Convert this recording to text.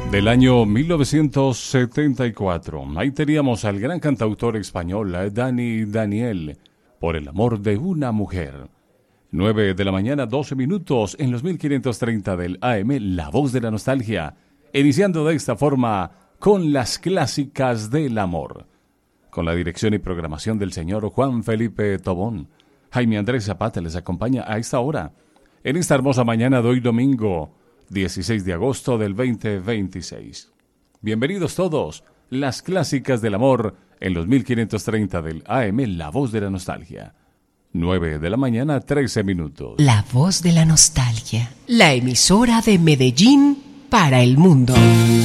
Del año 1974. Ahí teníamos al gran cantautor español Dani Daniel, Por el amor de una mujer. 9 de la mañana, 12 minutos en los 1530 del AM, La Voz de la Nostalgia. Iniciando de esta forma con las clásicas del amor. Con la dirección y programación del señor Juan Felipe Tobón. Jaime Andrés Zapata les acompaña a esta hora. En esta hermosa mañana de hoy domingo, 16 de agosto del 2026. Bienvenidos todos, las clásicas del amor en los 1530 del AM, La Voz de la Nostalgia. 9 de la mañana, 13 minutos. La Voz de la Nostalgia, la emisora de Medellín para el mundo.